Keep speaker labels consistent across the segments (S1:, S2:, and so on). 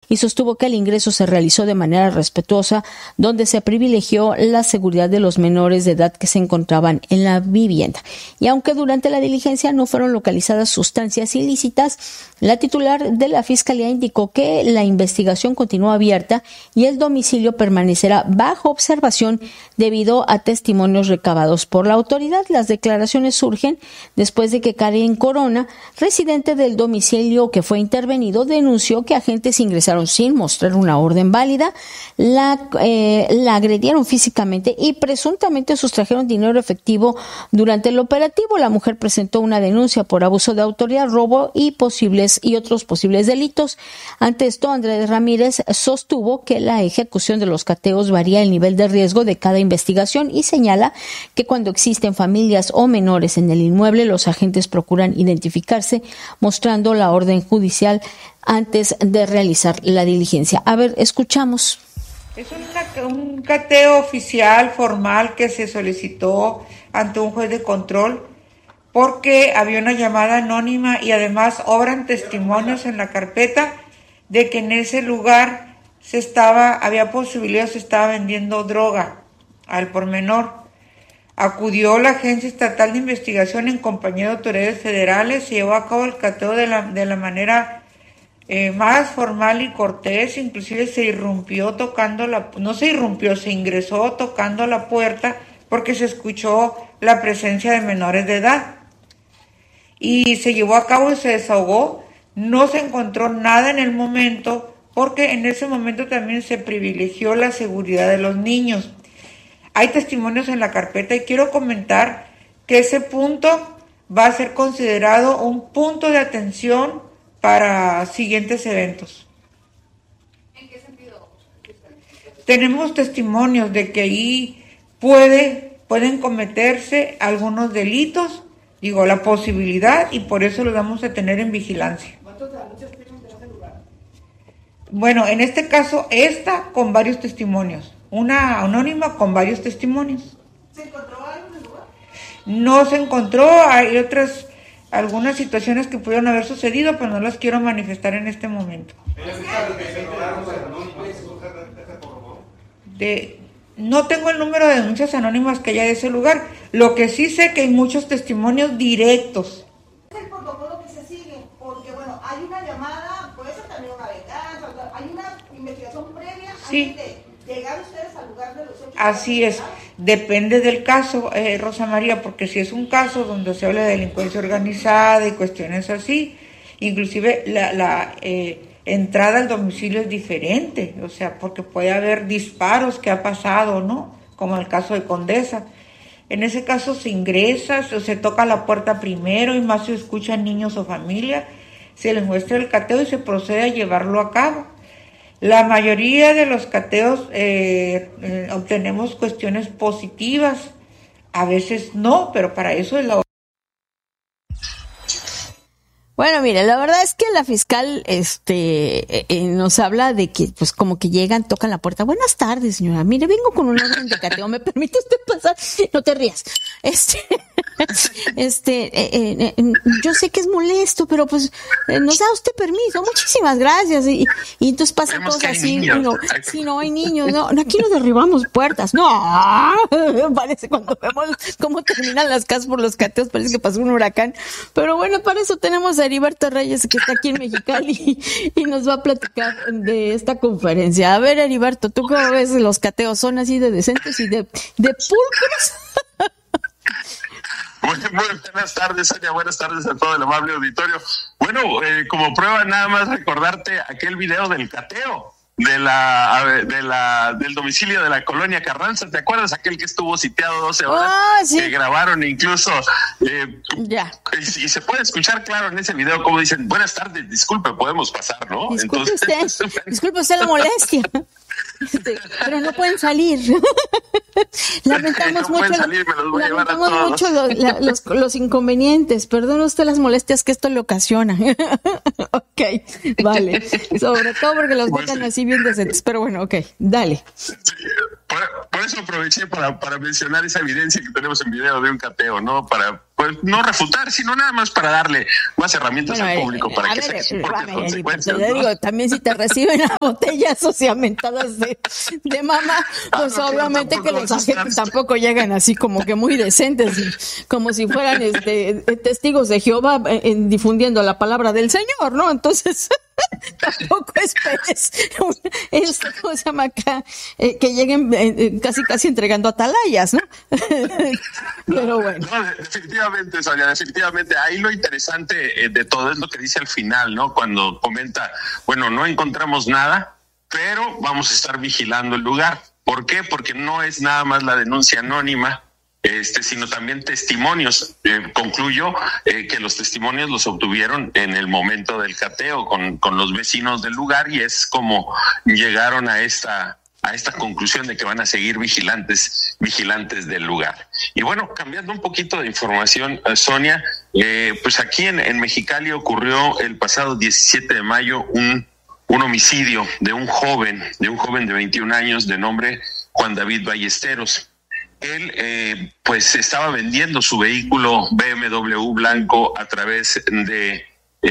S1: y sostuvo que el ingreso se realizó de manera respetuosa, donde se privilegió la seguridad de los menores de edad que se encontraban en la vivienda. Y aunque durante la diligencia no fueron localizadas sustancias ilícitas, la titular de la Fiscalía indicó que la investigación continúa abierta y el domicilio permanecerá bajo observación debido a testimonios recabados por la autoridad. Las declaraciones surgen después de que Karen Corona, residente del domicilio que fue intervenido, denunció que agentes ingresaron sin mostrar una orden válida, la agredieron físicamente y presuntamente sustrajeron dinero efectivo durante el operativo. La mujer presentó una denuncia por abuso de autoridad, robo y otros posibles delitos. Ante esto, Andrés Ramírez sostuvo que la ejecución de los cateos varía el nivel de riesgo de cada investigación y señala que cuando existen familias o menores en el inmueble, los agentes procuran identificarse mostrando la orden judicial antes de realizar la diligencia. A ver, escuchamos.
S2: Es un cateo oficial, formal, que se solicitó ante un juez de control porque había una llamada anónima y además obran testimonios en la carpeta de que en ese lugar se estaba vendiendo droga al por menor. Acudió la Agencia Estatal de Investigación en compañía de autoridades federales, se llevó a cabo el cateo de la manera más formal y cortés, inclusive se ingresó tocando la puerta porque se escuchó la presencia de menores de edad. Y se llevó a cabo y se desahogó. No se encontró nada en el momento porque en ese momento también se privilegió la seguridad de los niños. Hay testimonios en la carpeta y quiero comentar que ese punto va a ser considerado un punto de atención para siguientes eventos. ¿En qué sentido? Tenemos testimonios de que ahí pueden cometerse algunos delitos, la posibilidad, y por eso los vamos a tener en vigilancia. ¿Cuántos denuncias tienen en ese lugar? Bueno, en este caso, esta con varios testimonios. Una anónima con varios testimonios. ¿Se encontró algo en el lugar? No se encontró, hay algunas situaciones que pudieron haber sucedido, pero no las quiero manifestar en este momento. No tengo el número de denuncias anónimas que haya de ese lugar. Lo que sí sé que hay muchos testimonios directos.
S3: Es el protocolo que se sigue, porque hay una llamada, puede ser también una venganza, hay una investigación previa
S2: sí.
S3: Antes de llegar ustedes al lugar de los hechos.
S2: Así es, depende del caso, Rosa María, porque si es un caso donde se habla de delincuencia organizada y cuestiones así, inclusive la entrada al domicilio es diferente, porque puede haber disparos que ha pasado, ¿no? Como el caso de Condesa. En ese caso se ingresa, se toca la puerta primero y más se escuchan niños o familia, se les muestra el cateo y se procede a llevarlo a cabo. La mayoría de los cateos obtenemos cuestiones positivas, a veces no, pero para eso es la...
S1: Bueno, mire, la verdad es que la fiscal nos habla de que pues como que llegan, tocan la puerta. Buenas tardes, señora. Mire, vengo con un orden de cateo. ¿Me permite usted pasar? No te rías. Yo sé que es molesto, pero pues nos da usted permiso. Muchísimas gracias. Y entonces pasan cosas así. Si no hay niños, no, aquí no derribamos puertas. No, parece cuando vemos cómo terminan las casas por los cateos, parece que pasó un huracán. Pero bueno, para eso tenemos a Heriberto Reyes, que está aquí en Mexicali y nos va a platicar de esta conferencia. A ver, Heriberto, ¿tú cómo ves los cateos? ¿Son así de decentes y de pulcros?
S4: Muy buenas tardes, Sonia. Buenas tardes a todo el amable auditorio. Bueno, como prueba nada más recordarte aquel video del cateo del domicilio de la colonia Carranza. ¿Te acuerdas? Aquel que estuvo sitiado 12 horas,
S1: sí.
S4: Que grabaron incluso.
S1: Ya.
S4: Y se puede escuchar claro en ese video como dicen, buenas tardes, disculpe, podemos pasar, ¿no?
S1: Disculpe usted la molestia. Pero no pueden salir. Lamentamos mucho los inconvenientes. Perdone usted las molestias que esto le ocasiona. Ok, vale. Sobre todo porque los dejan así bien decentes. Pero bueno, ok, dale.
S4: por eso aproveché para mencionar esa evidencia que tenemos en video de un cateo, ¿no? Para, pues, no refutar, sino nada más para darle más herramientas al público para que se soporte las consecuencias,
S1: ¿no? Digo, también si te reciben a botellas ociamentadas de mamá, pues obviamente que los agentes tampoco llegan así como que muy decentes, como si fueran testigos de Jehová difundiendo la palabra del Señor, ¿no? Entonces tampoco esperes ¿cómo se llama acá? Que lleguen casi entregando atalayas, ¿no? Pero bueno.
S4: No, definitivamente, Sonia, definitivamente. Ahí lo interesante de todo es lo que dice al final, ¿no? Cuando comenta, bueno, no encontramos nada, pero vamos a estar vigilando el lugar. ¿Por qué? Porque no es nada más la denuncia anónima, sino también testimonios. Concluyo que los testimonios los obtuvieron en el momento del cateo con los vecinos del lugar, y es como llegaron a esta conclusión de que van a seguir vigilantes del lugar. Y bueno, cambiando un poquito de información, Sonia, pues aquí en Mexicali ocurrió el pasado 17 de mayo un homicidio de un joven de 21 años de nombre Juan David Ballesteros. Él pues estaba vendiendo su vehículo BMW blanco a través de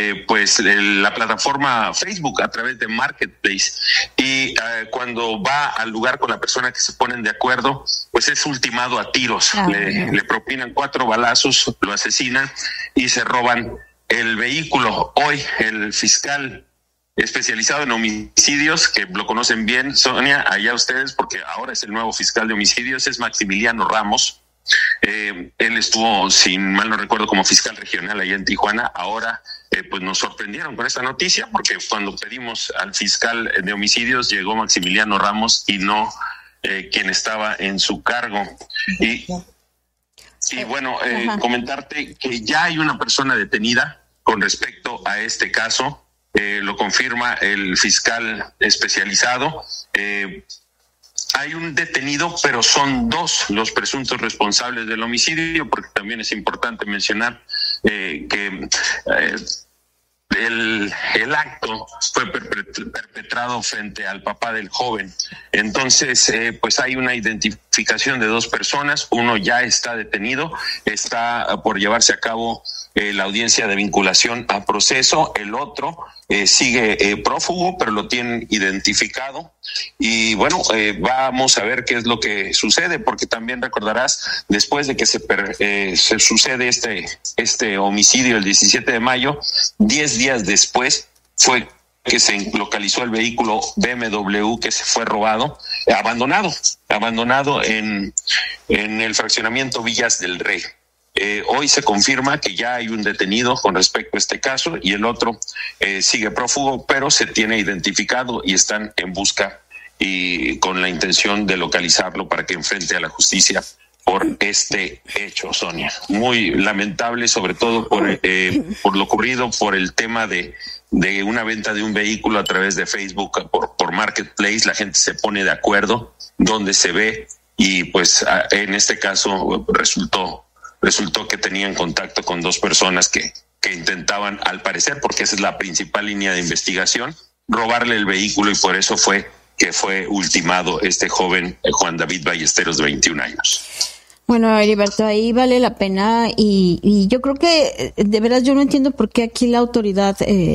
S4: la plataforma Facebook, a través de Marketplace, y cuando va al lugar con la persona que se ponen de acuerdo, pues es ultimado a tiros. Le propinan 4 balazos, lo asesinan y se roban el vehículo. Hoy el fiscal especializado en homicidios, que lo conocen bien, Sonia, allá ustedes, porque ahora es el nuevo fiscal de homicidios, es Maximiliano Ramos. Él estuvo, si mal no recuerdo, como fiscal regional allá en Tijuana. Ahora pues nos sorprendieron con esta noticia, porque cuando pedimos al fiscal de homicidios llegó Maximiliano Ramos y no quien estaba en su cargo. Y bueno, comentarte que ya hay una persona detenida con respecto a este caso. Lo confirma el fiscal especializado. Hay un detenido, pero son 2 los presuntos responsables del homicidio, porque también es importante mencionar que el acto fue perpetrado frente al papá del joven. Entonces, pues hay una identificación de 2 personas. Uno ya está detenido, está por llevarse a cabo la audiencia de vinculación a proceso. El otro sigue prófugo, pero lo tienen identificado. Y bueno, vamos a ver qué es lo que sucede, porque también recordarás, después de que se sucede este homicidio el 17 de mayo, 10 días después fue que se localizó el vehículo BMW que se fue robado, abandonado en el fraccionamiento Villas del Rey. Hoy se confirma que ya hay un detenido con respecto a este caso, y el otro sigue prófugo, pero se tiene identificado y están en busca y con la intención de localizarlo para que enfrente a la justicia por este hecho, Sonia. Muy lamentable, sobre todo por lo ocurrido, por el tema de una venta de un vehículo a través de Facebook por Marketplace. La gente se pone de acuerdo donde se ve, y pues en este caso resultó que tenían contacto con 2 personas que intentaban, al parecer, porque esa es la principal línea de investigación, robarle el vehículo, y por eso fue que fue ultimado este joven Juan David Ballesteros, de 21 años.
S1: Bueno, Heriberto, ahí vale la pena, y yo creo que, de veras, yo no entiendo por qué aquí la autoridad,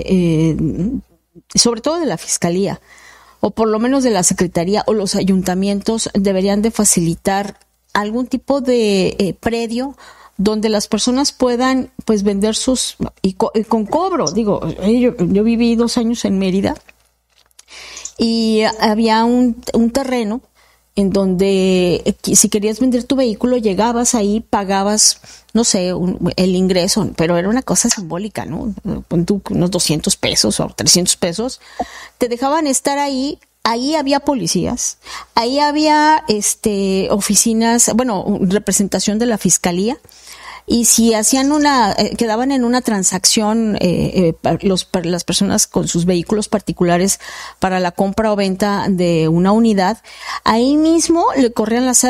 S1: sobre todo de la Fiscalía, o por lo menos de la Secretaría o los ayuntamientos, deberían de facilitar algún tipo de predio donde las personas puedan pues vender sus y con cobro. Digo, yo viví 2 años en Mérida, y había un terreno en donde si querías vender tu vehículo, llegabas ahí, pagabas, no sé, el ingreso, pero era una cosa simbólica, ¿no? Pon tú unos 200 pesos o 300 pesos. Te dejaban estar ahí. Ahí había policías, ahí había oficinas, bueno, representación de la Fiscalía, y si hacían quedaban en una transacción las personas con sus vehículos particulares para la compra o venta de una unidad, ahí mismo le corrían la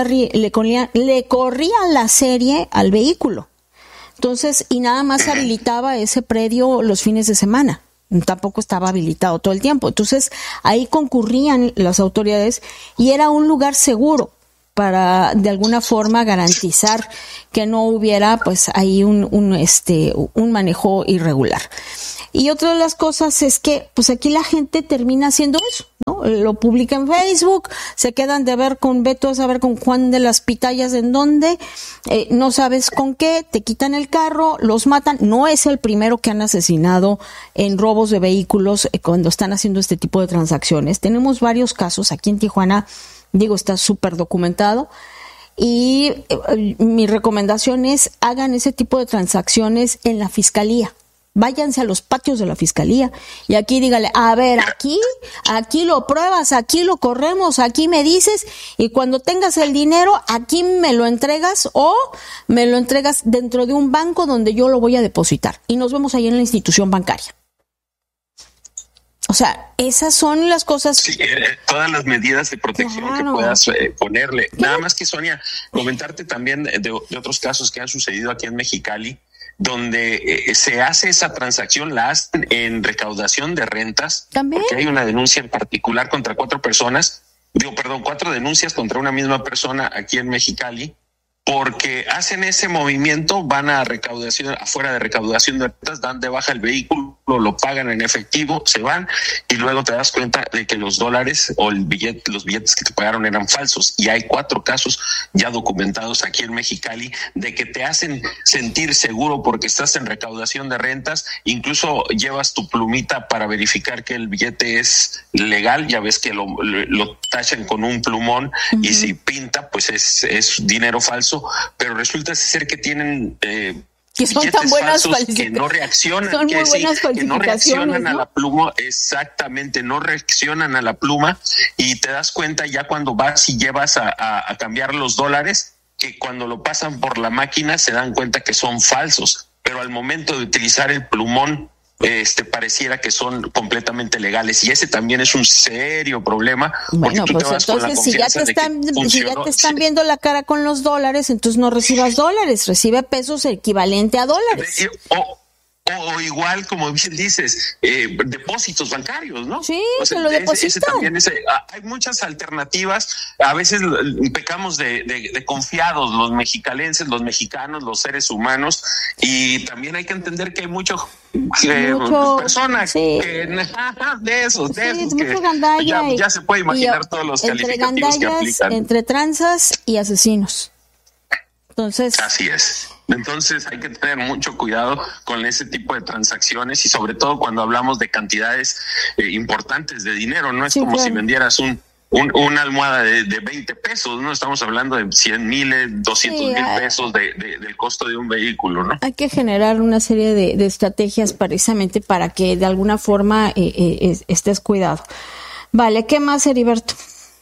S1: serie al vehículo. Entonces, y nada más se habilitaba ese predio los fines de semana. Tampoco estaba habilitado todo el tiempo. Entonces, ahí concurrían las autoridades y era un lugar seguro. para de alguna forma garantizar que no hubiera pues ahí un manejo irregular. Y otra de las cosas es que pues aquí la gente termina haciendo eso, ¿no? Lo publica en Facebook, se quedan de ver con Beto a saber con Juan de las Pitayas en dónde, no sabes con qué, te quitan el carro, los matan. No es el primero que han asesinado en robos de vehículos cuando están haciendo este tipo de transacciones. Tenemos varios casos aquí en Tijuana, digo, está súper documentado. Y mi recomendación es hagan ese tipo de transacciones en la fiscalía. Váyanse a los patios de la fiscalía y aquí dígale, a ver, aquí lo pruebas, aquí lo corremos, aquí me dices, y cuando tengas el dinero, aquí me lo entregas o me lo entregas dentro de un banco donde yo lo voy a depositar y nos vemos ahí en la institución bancaria. O sea, esas son las cosas.
S4: Sí, todas las medidas de protección que puedas ponerle. Nada más que, Sonia, comentarte también de otros casos que han sucedido aquí en Mexicali, donde se hace esa transacción, la hacen en recaudación de rentas. ¿También? Porque hay una denuncia en particular contra 4 denuncias contra una misma persona aquí en Mexicali, porque hacen ese movimiento, van a recaudación, afuera de recaudación de rentas, dan de baja el vehículo, lo pagan en efectivo, se van y luego te das cuenta de que los dólares o los billetes que te pagaron eran falsos. Y hay 4 casos ya documentados aquí en Mexicali de que te hacen sentir seguro porque estás en recaudación de rentas, incluso llevas tu plumita para verificar que el billete es legal, ya ves que lo tachan con un plumón y si pinta pues es dinero falso, pero resulta ser que tienen
S1: que son tan buenas
S4: que no reaccionan,
S1: son muy buenas
S4: que no reaccionan, ¿no?, a la pluma, exactamente, no reaccionan a la pluma, y te das cuenta ya cuando vas y llevas a cambiar los dólares, que cuando lo pasan por la máquina se dan cuenta que son falsos, pero al momento de utilizar el plumón pareciera que son completamente legales, y ese también es un serio problema.
S1: Bueno, pues entonces si ya te están viendo la cara con los dólares, entonces no recibas dólares, recibe pesos equivalente a dólares.
S4: O igual, como bien dices, depósitos bancarios, ¿no?
S1: Sí, se lo depositan.
S4: Hay muchas alternativas. A veces pecamos de confiados los mexicalenses, los mexicanos, los seres humanos, y también hay que entender que hay mucho personas que de esos que ya se puede imaginar todos los calificativos que aplican.
S1: Entre tranzas y asesinos. Entonces,
S4: así es. Entonces hay que tener mucho cuidado con ese tipo de transacciones, y sobre todo cuando hablamos de cantidades importantes de dinero. No es como si vendieras una almohada de 20 pesos, ¿no? Estamos hablando de 100,000, 200,000 pesos del costo de un vehículo, ¿no? Hay
S1: que generar una serie de estrategias precisamente para que de alguna forma estés cuidado. Vale, ¿qué más, Heriberto?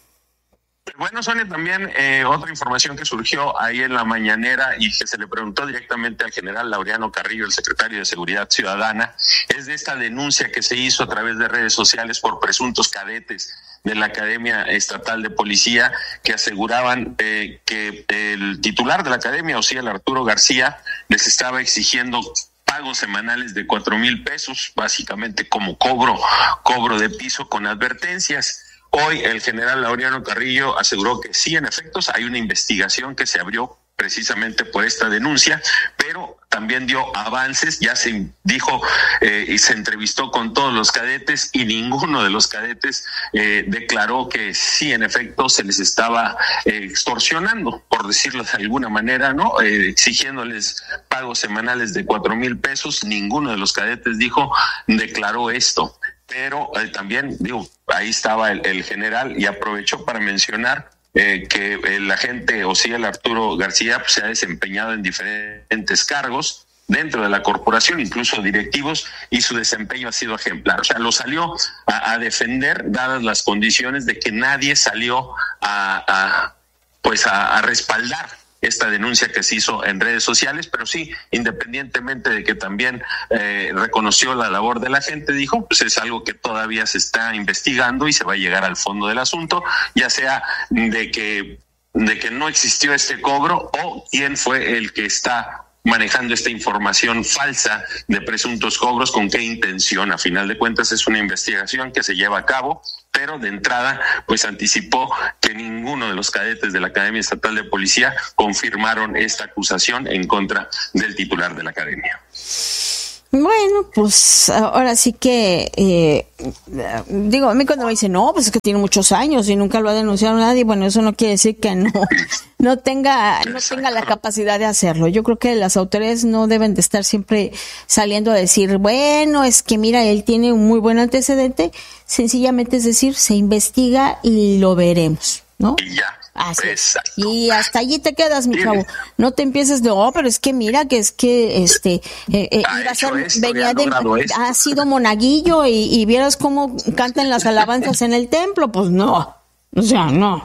S4: Bueno, Sonia, también otra información que surgió ahí en la mañanera y que se le preguntó directamente al general Laureano Carrillo, el secretario de Seguridad Ciudadana, es de esta denuncia que se hizo a través de redes sociales por presuntos cadetes de la Academia Estatal de Policía que aseguraban que el titular de la academia, el Arturo García, les estaba exigiendo pagos semanales de 4,000 pesos, básicamente como cobro de piso con advertencias. Hoy el general Laureano Carrillo aseguró que sí, en efecto, hay una investigación que se abrió precisamente por esta denuncia, pero también dio avances. Ya se dijo y se entrevistó con todos los cadetes y ninguno de los cadetes declaró que sí, en efecto, se les estaba extorsionando, por decirlo de alguna manera, ¿no? Exigiéndoles pagos semanales de 4,000 pesos. Ninguno de los cadetes declaró esto. Pero también, ahí estaba el general y aprovechó para mencionar que el agente el Arturo García pues, se ha desempeñado en diferentes cargos dentro de la corporación, incluso directivos, y su desempeño ha sido ejemplar. O sea, lo salió a defender, dadas las condiciones de que nadie salió a respaldar esta denuncia que se hizo en redes sociales, pero sí, independientemente de que también reconoció la labor de la gente, dijo, pues es algo que todavía se está investigando y se va a llegar al fondo del asunto, ya sea de que no existió este cobro o quién fue el que está manejando esta información falsa de presuntos cobros. ¿Con qué intención? A final de cuentas es una investigación que se lleva a cabo, pero de entrada pues anticipó que ninguno de los cadetes de la Academia Estatal de Policía confirmaron esta acusación en contra del titular de la academia.
S1: Bueno, pues ahora sí que, digo, a mí cuando me dicen, no, pues es que tiene muchos años y nunca lo ha denunciado nadie, bueno, eso no quiere decir que no tenga la capacidad de hacerlo. Yo creo que las autoridades no deben de estar siempre saliendo a decir, bueno, es que mira, él tiene un muy buen antecedente, sencillamente es decir, se investiga y lo veremos, ¿no?
S4: Y ya.
S1: Así es. Y hasta allí te quedas, mi chavo. No te empieces de, pero es que mira que es que iba a ser, venía de, ha sido monaguillo y vieras cómo cantan las alabanzas en el templo, pues no. O sea, no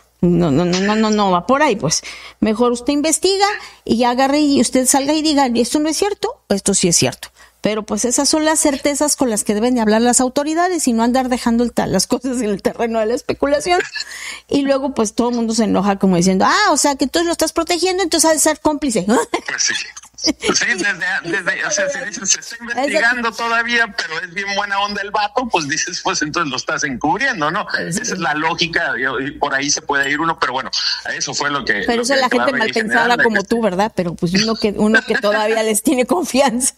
S1: va por ahí, pues. Mejor usted investiga y agarre y usted salga y diga, esto no es cierto, esto sí es cierto. Pero pues esas son las certezas con las que deben de hablar las autoridades y no andar dejando las cosas en el terreno de la especulación. Y luego pues todo el mundo se enoja como diciendo, o sea que tú lo estás protegiendo, entonces has de ser cómplice.
S4: Pues sí. Sí, desde, o sea, si dices, se está investigando todavía, pero es bien buena onda el vato, pues dices, pues entonces lo estás encubriendo, ¿no? Esa es la lógica, y por ahí se puede ir uno, pero bueno, eso fue lo que...
S1: Pero eso es la gente mal pensada como tú, ¿verdad? Pero pues uno que todavía les tiene confianza.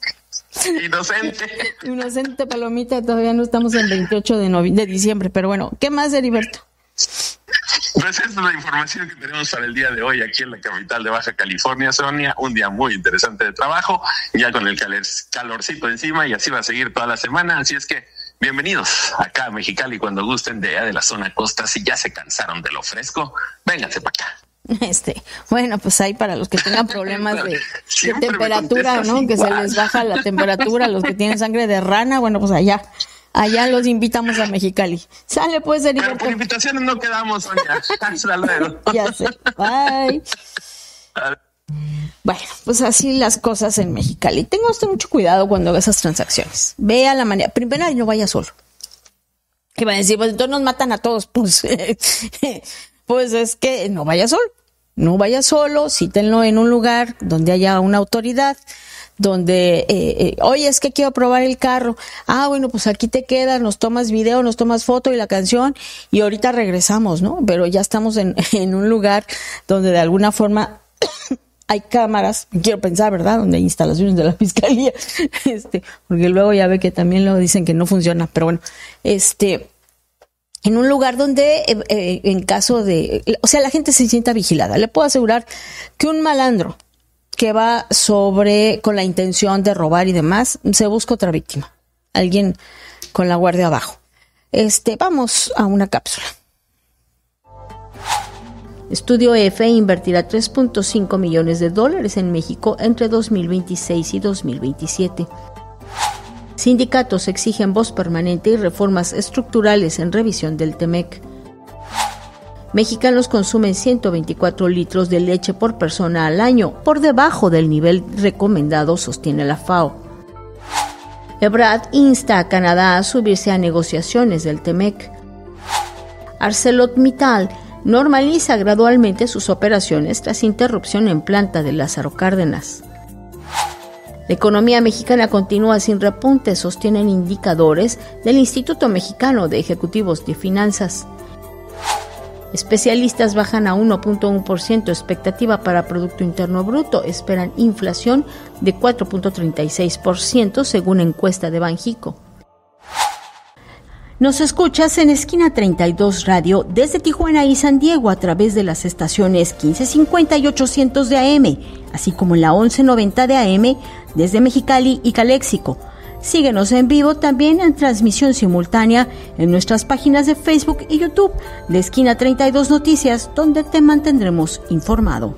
S1: Inocente, palomita, todavía no estamos en 28 de diciembre, pero bueno, ¿qué más, Heriberto?
S4: Pues esta es la información que tenemos para el día de hoy aquí en la capital de Baja California, Sonia. Un día muy interesante de trabajo, ya con el calorcito encima, y así va a seguir toda la semana. Así es que bienvenidos acá a Mexicali cuando gusten de la zona costa. Si ya se cansaron de lo fresco, vénganse para acá.
S1: Bueno, pues ahí para los que tengan problemas de temperatura, ¿no? Que se les baja la temperatura, los que tienen sangre de rana, bueno, pues allá los invitamos a Mexicali. Sale pues, Heriberto.
S4: Pero por invitaciones no quedamos, Sonia. Hasta luego.
S1: Ya sé. Bye. Bueno, pues así las cosas en Mexicali. Tenga usted mucho cuidado cuando haga esas transacciones. Vea la manera. Primero, no vaya solo. ¿Qué van a decir? Pues entonces nos matan a todos. Pues es que no vaya solo. No vaya solo, cítenlo en un lugar donde haya una autoridad, donde, oye, es que quiero probar el carro. Bueno, pues aquí te quedas, nos tomas video, nos tomas foto y la canción y ahorita regresamos, ¿no? Pero ya estamos en un lugar donde de alguna forma hay cámaras, quiero pensar, ¿verdad? Donde hay instalaciones de la fiscalía, porque luego ya ve que también lo dicen que no funciona, pero bueno, en un lugar donde, en caso de, o sea, la gente se sienta vigilada. Le puedo asegurar que un malandro que va con la intención de robar y demás, se busca otra víctima. Alguien con la guardia abajo. Vamos a una cápsula. Estudio EFE invertirá $3.5 millones en México entre 2026 y 2027. Sindicatos exigen voz permanente y reformas estructurales en revisión del TEMEC. Mexicanos consumen 124 litros de leche por persona al año, por debajo del nivel recomendado, sostiene la FAO. Ebrard insta a Canadá a subirse a negociaciones del TEMEC. ArcelorMittal normaliza gradualmente sus operaciones tras interrupción en planta de Lázaro Cárdenas. La economía mexicana continúa sin repunte, sostienen indicadores del Instituto Mexicano de Ejecutivos de Finanzas. Especialistas bajan a 1.1% expectativa para Producto Interno Bruto, esperan inflación de 4.36% según encuesta de Banjico. Nos escuchas en Esquina 32 Radio desde Tijuana y San Diego a través de las estaciones 1550 y 800 de AM, así como en la 1190 de AM desde Mexicali y Caléxico. Síguenos en vivo también en transmisión simultánea en nuestras páginas de Facebook y YouTube de Esquina 32 Noticias, donde te mantendremos informado.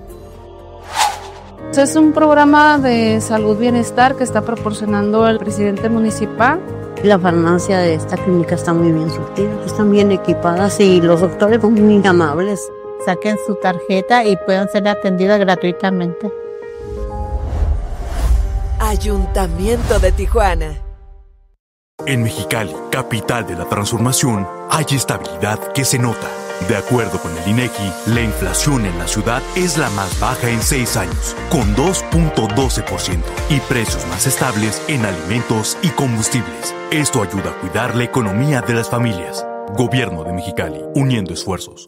S5: Es un programa de salud bienestar que está proporcionando el presidente municipal.
S6: La farmacia de esta clínica está muy bien surtida, están bien equipadas y los doctores son muy amables.
S7: Saquen su tarjeta y puedan ser atendidas gratuitamente.
S8: Ayuntamiento de Tijuana.
S9: En Mexicali, capital de la transformación, hay estabilidad que se nota. De acuerdo con el INEGI, la inflación en la ciudad es la más baja en 6 años, con 2.12%, y precios más estables en alimentos y combustibles. Esto ayuda a cuidar la economía de las familias. Gobierno de Mexicali, uniendo esfuerzos.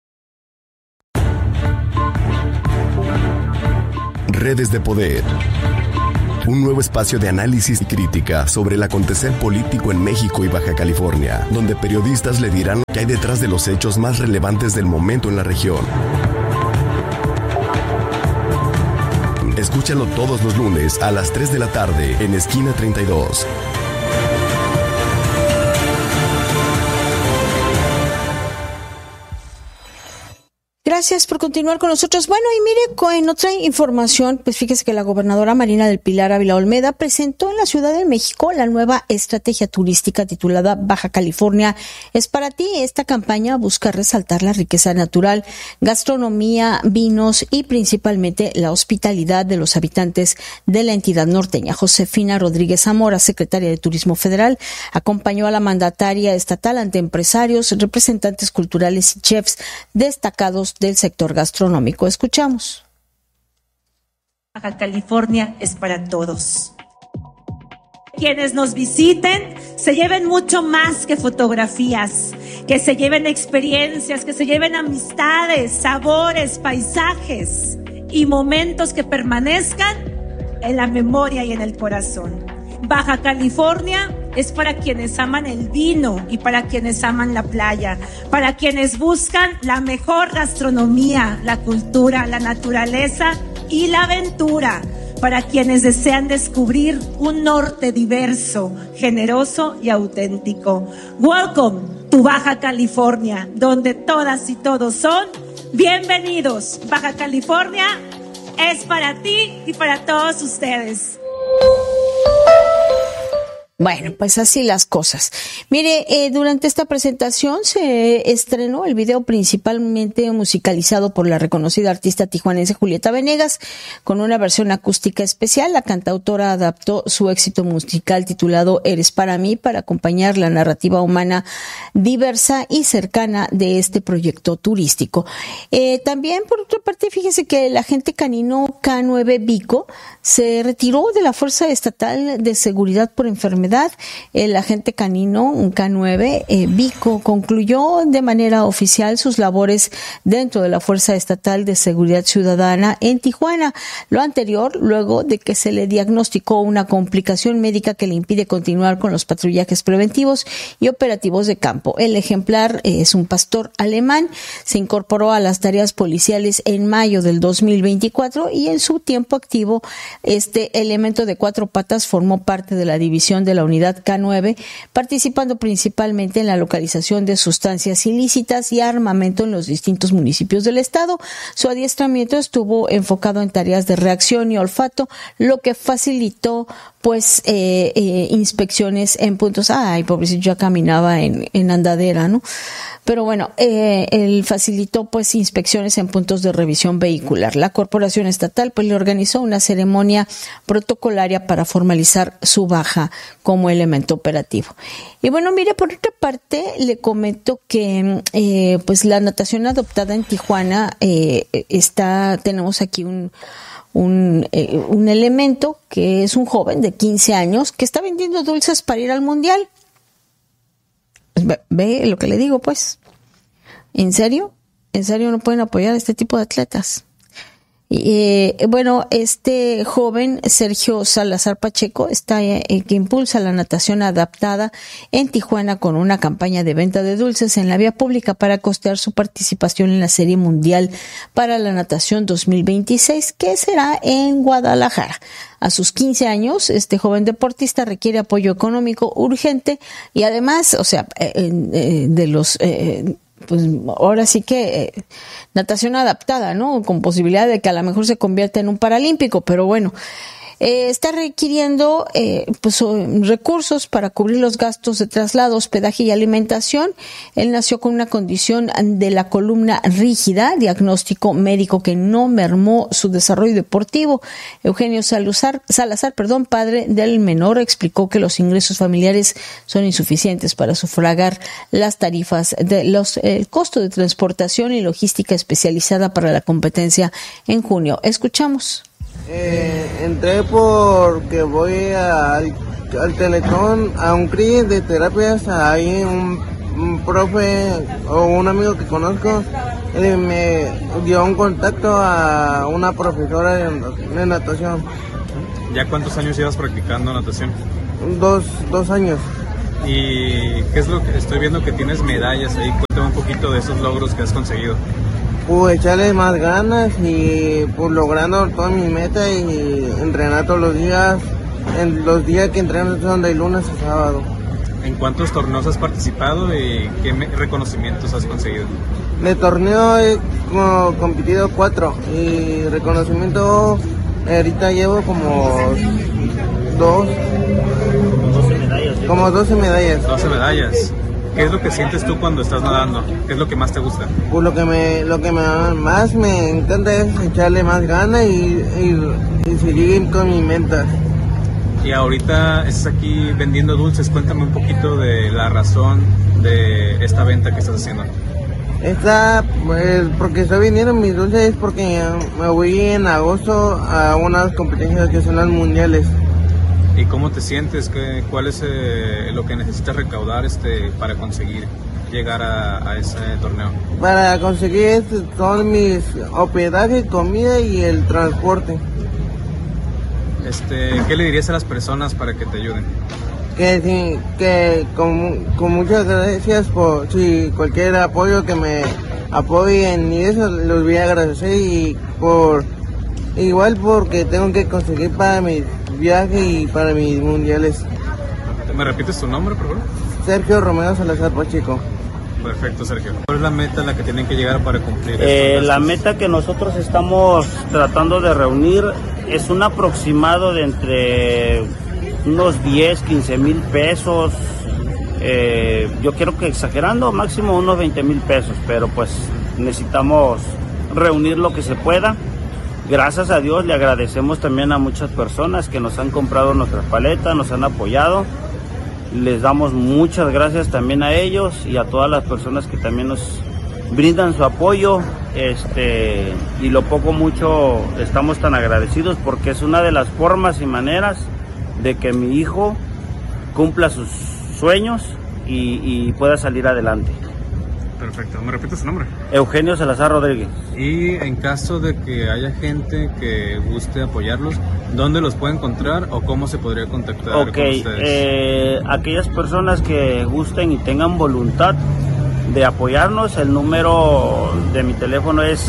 S10: Redes de Poder. Un nuevo espacio de análisis y crítica sobre el acontecer político en México y Baja California, donde periodistas le dirán lo que hay detrás de los hechos más relevantes del momento en la región. Escúchalo todos los lunes a las 3 de la tarde en Esquina 32.
S1: Gracias por continuar con nosotros. Bueno, y mire, en otra información, pues fíjese que la gobernadora Marina del Pilar Ávila Olmeda presentó en la Ciudad de México la nueva estrategia turística titulada Baja California es para ti. Esta campaña busca resaltar la riqueza natural, gastronomía, vinos y principalmente la hospitalidad de los habitantes de la entidad norteña. Josefina Rodríguez Zamora, secretaria de Turismo Federal, acompañó a la mandataria estatal ante empresarios, representantes culturales y chefs destacados del sector gastronómico. Escuchamos.
S11: Baja California es para todos. Quienes nos visiten se lleven mucho más que fotografías, que se lleven experiencias, que se lleven amistades, sabores, paisajes y momentos que permanezcan en la memoria y en el corazón. Baja California es para quienes aman el vino y para quienes aman la playa, para quienes buscan la mejor gastronomía, la cultura, la naturaleza y la aventura, para quienes desean descubrir un norte diverso, generoso y auténtico. Welcome to Baja California, donde todas y todos son bienvenidos. Baja California es para ti y para todos ustedes.
S1: Bueno, pues así las cosas. Mire, durante esta presentación se estrenó el video principalmente musicalizado por la reconocida artista tijuanense Julieta Venegas, con una versión acústica especial. La cantautora adaptó su éxito musical titulado Eres para mí para acompañar la narrativa humana diversa y cercana de este proyecto turístico. También, por otra parte, fíjese que el agente canino K9 Vico se retiró de la Fuerza Estatal de Seguridad por enfermedad. El agente canino, un K9, Vico, concluyó de manera oficial sus labores dentro de la Fuerza Estatal de Seguridad Ciudadana en Tijuana. Lo anterior, luego de que se le diagnosticó una complicación médica que le impide continuar con los patrullajes preventivos y operativos de campo. El ejemplar es un pastor alemán, se incorporó a las tareas policiales en mayo del 2024 y en su tiempo activo este elemento de 4 patas formó parte de la división de la unidad K9, participando principalmente en la localización de sustancias ilícitas y armamento en los distintos municipios del estado. Su adiestramiento estuvo enfocado en tareas de reacción y olfato, lo que facilitó pues inspecciones en puntos. Ay, pobrecito, ya caminaba en andadera, ¿no? Pero bueno, él facilitó pues inspecciones en puntos de revisión vehicular. La corporación estatal pues le organizó una ceremonia protocolaria para formalizar su baja como elemento operativo. Y bueno, mire, por otra parte le comento que pues la natación adoptada en Tijuana tenemos aquí un elemento que es un joven de 15 años que está vendiendo dulces para ir al mundial. Ve lo que le digo, pues. ¿En serio? ¿En serio no pueden apoyar a este tipo de atletas? Bueno, este joven, Sergio Salazar Pacheco, que impulsa la natación adaptada en Tijuana con una campaña de venta de dulces en la vía pública para costear su participación en la Serie Mundial para la Natación 2026, que será en Guadalajara. A sus 15 años, este joven deportista requiere apoyo económico urgente y además, o sea, de los... pues ahora sí que natación adaptada, ¿no? Con posibilidad de que a lo mejor se convierta en un paralímpico, pero bueno, está requiriendo recursos para cubrir los gastos de traslado, hospedaje y alimentación. Él nació con una condición de la columna rígida, diagnóstico médico que no mermó su desarrollo deportivo. Eugenio Salazar, padre del menor, explicó que los ingresos familiares son insuficientes para sufragar las tarifas el costo de transportación y logística especializada para la competencia en junio. Escuchamos.
S12: Entré porque voy al Teletón, a un CRI de terapias. Ahí un profe o un amigo que conozco me dio un contacto a una profesora de natación.
S13: ¿Ya cuántos años llevas practicando natación?
S12: 2 años.
S13: ¿Y qué es lo que estoy viendo que tienes medallas ahí? Cuéntame un poquito de esos logros que has conseguido.
S12: Pues echarle más ganas y pues logrando todas mis metas y entrenar todos los días. En los días que entreno son de lunes a sábado.
S13: ¿En cuántos torneos has participado y qué reconocimientos has conseguido?
S12: De torneo he competido 4 y reconocimiento ahorita llevo como 12 medallas.
S13: 12 medallas. ¿Qué es lo que sientes tú cuando estás nadando? ¿Qué es lo que más te gusta?
S12: Pues lo que más me encanta es echarle más ganas y seguir con mis metas.
S13: Y ahorita estás aquí vendiendo dulces. Cuéntame un poquito de la razón de esta venta que estás haciendo.
S12: Pues porque estoy vendiendo mis dulces es porque me voy en agosto a unas competencias que son las mundiales.
S13: ¿Y cómo te sientes? ¿Cuál es lo que necesitas recaudar para conseguir llegar a ese torneo?
S12: Para conseguir son mis hospedaje, comida y el transporte.
S13: ¿Qué le dirías a las personas para que te ayuden?
S12: Que con muchas gracias por cualquier apoyo que me apoyen y eso los voy a agradecer y igual porque tengo que conseguir para mis viajes y para mis mundiales.
S13: ¿Me repites tu nombre, por favor?
S12: Sergio Romero Salazar Pacheco.
S13: Perfecto, Sergio. ¿Cuál es la meta a la que tienen que llegar para cumplir?
S14: La meta que nosotros estamos tratando de reunir es un aproximado de entre unos 10, 15 mil pesos. Yo quiero que exagerando, máximo unos 20 mil pesos, pero pues necesitamos reunir lo que se pueda. Gracias a Dios le agradecemos también a muchas personas que nos han comprado nuestras paletas, nos han apoyado. Les damos muchas gracias también a ellos y a todas las personas que también nos brindan su apoyo. Y lo poco mucho estamos tan agradecidos porque es una de las formas y maneras de que mi hijo cumpla sus sueños y pueda salir adelante.
S13: Perfecto. ¿Me repites su nombre?
S14: Eugenio Salazar Rodríguez.
S13: Y en caso de que haya gente que guste apoyarlos, ¿dónde los puede encontrar o cómo se podría contactar con ustedes?
S14: Aquellas personas que gusten y tengan voluntad de apoyarnos, el número de mi teléfono es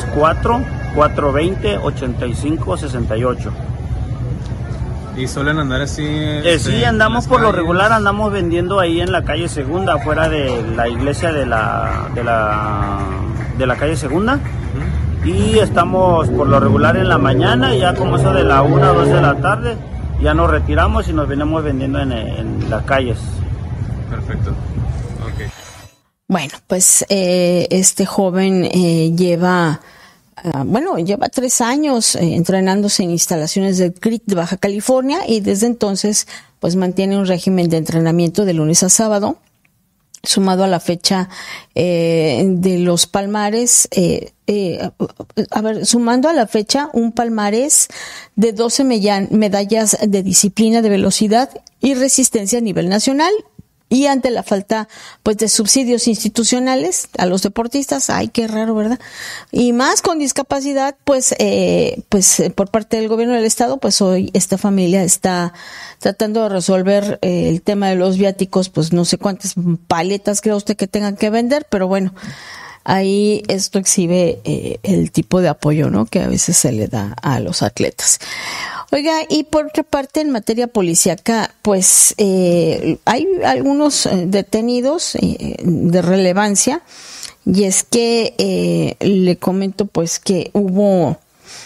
S14: 664-420-8568.
S13: ¿Y suelen andar así?
S14: Sí, andamos por lo regular, andamos vendiendo ahí en la calle Segunda, afuera de la iglesia de la calle Segunda. Uh-huh. Y estamos por lo regular en la mañana, ya como eso de la 1 o 2 de la tarde, ya nos retiramos y nos venimos vendiendo en las calles.
S13: Perfecto. Okay.
S1: Bueno, pues este joven lleva 3 años entrenándose en instalaciones del CRIT de Baja California y desde entonces pues mantiene un régimen de entrenamiento de lunes a sábado, sumado a la fecha de los palmares, sumando a la fecha un palmarés de 12 medallas de disciplina de velocidad y resistencia a nivel nacional. Y ante la falta pues de subsidios institucionales a los deportistas, ay, qué raro, ¿verdad? Y más con discapacidad, pues por parte del gobierno del estado, pues hoy esta familia está tratando de resolver el tema de los viáticos, pues no sé cuántas paletas cree usted que tengan que vender, pero bueno, ahí esto exhibe el tipo de apoyo, ¿no?, que a veces se le da a los atletas. Oiga, y por otra parte, en materia policíaca, pues hay algunos detenidos de relevancia, y es que le comento pues que hubo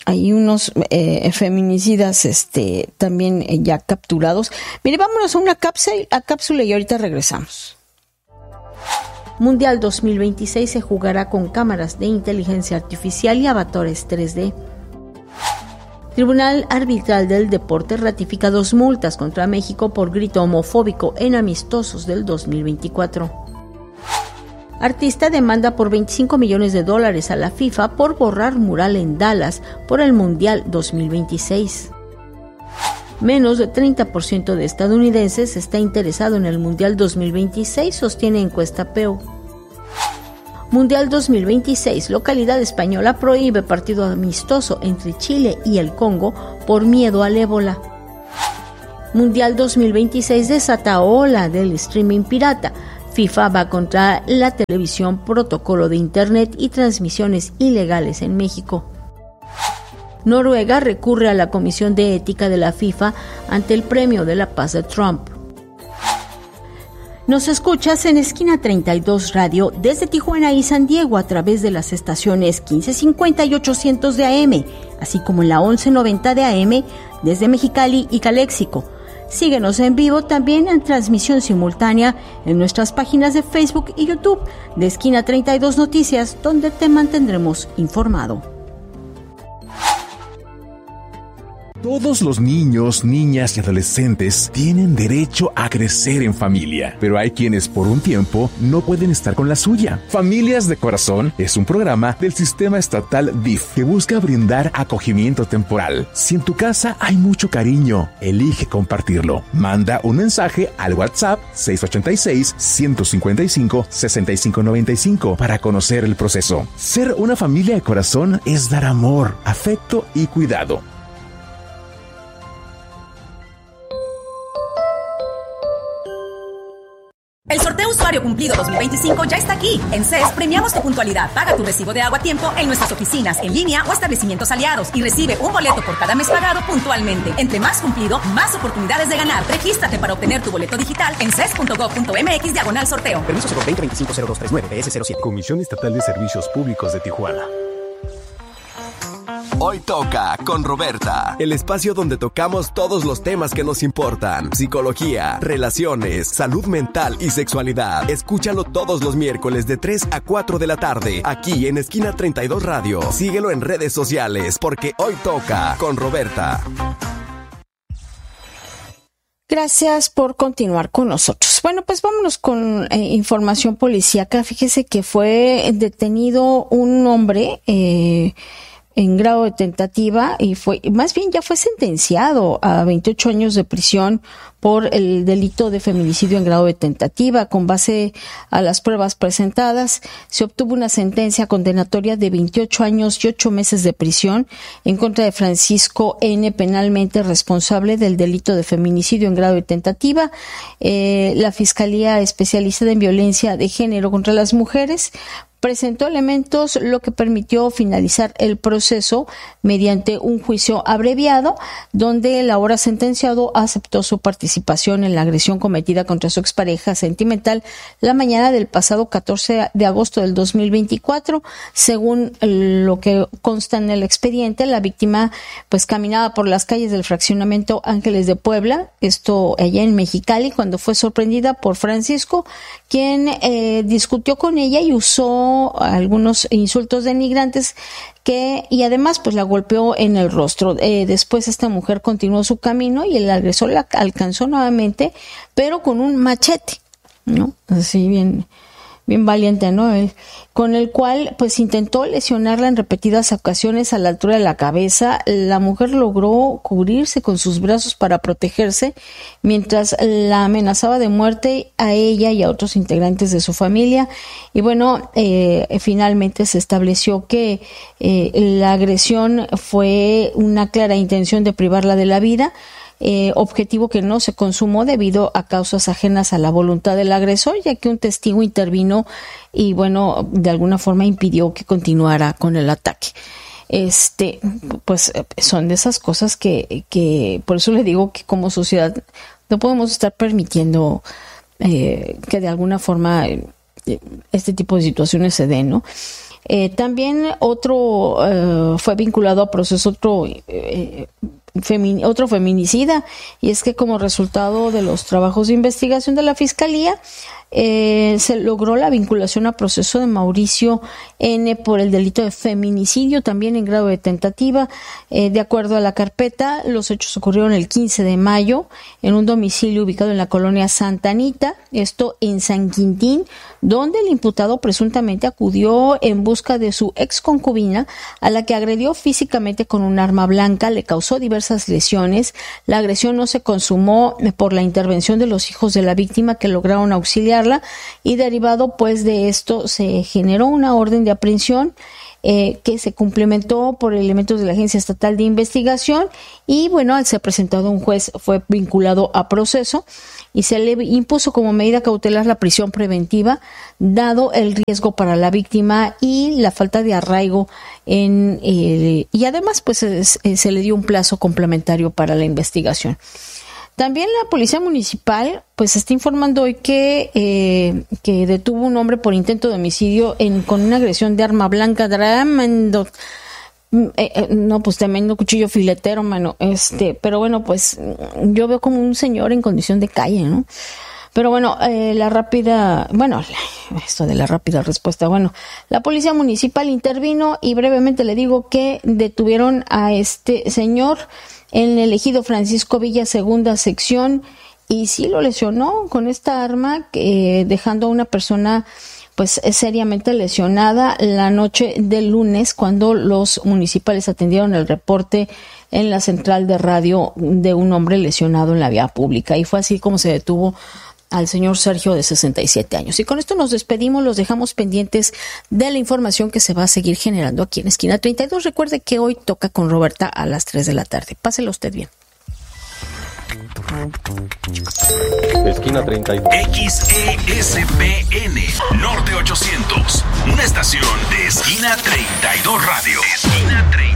S1: hay unos feminicidas también ya capturados. Mire, vámonos a una cápsula y ahorita regresamos. Mundial 2026 se jugará con cámaras de inteligencia artificial y avatares 3D. Tribunal Arbitral del Deporte ratifica 2 multas contra México por grito homofóbico en amistosos del 2024. Artista demanda por $25 millones a la FIFA por borrar mural en Dallas por el Mundial 2026. Menos de 30% de estadounidenses está interesado en el Mundial 2026, sostiene encuesta Pew. Mundial 2026, localidad española prohíbe partido amistoso entre Chile y el Congo por miedo al ébola. Mundial 2026 desata ola del streaming pirata. FIFA va contra la televisión, protocolo de internet y transmisiones ilegales en México. Noruega recurre a la Comisión de Ética de la FIFA ante el Premio de la Paz de Trump. Nos escuchas en Esquina 32 Radio desde Tijuana y San Diego a través de las estaciones 1550 y 800 de AM, así como en la 1190 de AM desde Mexicali y Caléxico. Síguenos en vivo también en transmisión simultánea en nuestras páginas de Facebook y YouTube de Esquina 32 Noticias, donde te mantendremos informado.
S15: Todos los niños, niñas y adolescentes tienen derecho a crecer en familia, pero hay quienes por un tiempo no pueden estar con la suya. Familias de Corazón es un programa del sistema estatal DIF que busca brindar acogimiento temporal. Si en tu casa hay mucho cariño, elige compartirlo. Manda un mensaje al WhatsApp 686-155-6595 para conocer el proceso. Ser una familia de corazón es dar amor, afecto y cuidado.
S16: El sorteo Usuario Cumplido 2025 ya está aquí. En CES premiamos tu puntualidad. Paga tu recibo de agua a tiempo en nuestras oficinas, en línea o establecimientos aliados y recibe un boleto por cada mes pagado puntualmente. Entre más cumplido, más oportunidades de ganar. Regístrate para obtener tu boleto digital en ces.gov.mx/sorteo.
S17: Permiso 020-250239 PS07.
S10: Comisión Estatal de Servicios Públicos de Tijuana.
S18: Hoy toca con Roberta, el espacio donde tocamos todos los temas que nos importan: psicología, relaciones, salud mental y sexualidad. Escúchalo todos los miércoles de 3 a 4 de la tarde, aquí en Esquina 32 Radio. Síguelo en redes sociales, porque hoy toca con Roberta.
S1: Gracias por continuar con nosotros. Bueno, pues vámonos con información policíaca. Fíjese que fue detenido un hombre en grado de tentativa y ya fue sentenciado a 28 años de prisión por el delito de feminicidio en grado de tentativa. Con base a las pruebas presentadas, se obtuvo una sentencia condenatoria de 28 años y 8 meses de prisión en contra de Francisco N., penalmente responsable del delito de feminicidio en grado de tentativa. La Fiscalía Especializada en Violencia de Género contra las Mujeres presentó elementos, lo que permitió finalizar el proceso mediante un juicio abreviado, donde el ahora sentenciado aceptó su participación en la agresión cometida contra su expareja sentimental la mañana del pasado 14 de agosto del 2024. Según lo que consta en el expediente, la víctima pues caminaba por las calles del fraccionamiento Ángeles de Puebla, esto allá en Mexicali, cuando fue sorprendida por Francisco, quien discutió con ella y usó algunos insultos denigrantes y además pues la golpeó en el rostro. Después esta mujer continuó su camino y el agresor la alcanzó nuevamente, pero con un machete, ¿no? Así bien valiente, ¿no? Con el cual pues intentó lesionarla en repetidas ocasiones a la altura de la cabeza. La mujer logró cubrirse con sus brazos para protegerse, mientras la amenazaba de muerte a ella y a otros integrantes de su familia. Y bueno, finalmente se estableció que la agresión fue una clara intención de privarla de la vida, objetivo que no se consumó debido a causas ajenas a la voluntad del agresor, ya que un testigo intervino y bueno, de alguna forma impidió que continuara con el ataque. Pues son de esas cosas que por eso le digo que como sociedad no podemos estar permitiendo que de alguna forma este tipo de situaciones se den, ¿no? También otro fue vinculado a proceso, otro feminicida, y es que como resultado de los trabajos de investigación de la Fiscalía, se logró la vinculación a proceso de Mauricio N. por el delito de feminicidio, también en grado de tentativa. De acuerdo a la carpeta, los hechos ocurrieron el 15 de mayo en un domicilio ubicado en la colonia Santa Anita, esto en San Quintín, donde el imputado presuntamente acudió en busca de su ex concubina, a la que agredió físicamente con un arma blanca, le causó diversas lesiones. La agresión no se consumó por la intervención de los hijos de la víctima, que lograron auxiliarla, y derivado pues de esto se generó una orden de aprehensión que se complementó por elementos de la Agencia Estatal de Investigación, y bueno, al ser presentado un juez fue vinculado a proceso y se le impuso como medida cautelar la prisión preventiva, dado el riesgo para la víctima y la falta de arraigo y además pues se le dio un plazo complementario para la investigación. También la Policía Municipal pues está informando hoy que detuvo un hombre por intento de homicidio con una agresión de arma blanca, tremendo cuchillo filetero, mano. Pero bueno, pues yo veo como un señor en condición de calle, ¿no? Pero bueno, esto de la rápida respuesta, la Policía Municipal intervino y brevemente le digo que detuvieron a este señor en el ejido Francisco Villa, segunda sección, y sí lo lesionó con esta arma, dejando a una persona pues seriamente lesionada la noche del lunes, cuando los municipales atendieron el reporte en la central de radio de un hombre lesionado en la vía pública, y fue así como se detuvo al señor Sergio, de 67 años. Y con esto nos despedimos, los dejamos pendientes de la información que se va a seguir generando aquí en Esquina 32. Recuerde que hoy toca con Roberta a las 3 de la tarde. Páselo usted bien.
S19: Esquina 32.
S20: XESPN Norte 800, una estación de Esquina 32 Radio. Esquina 32.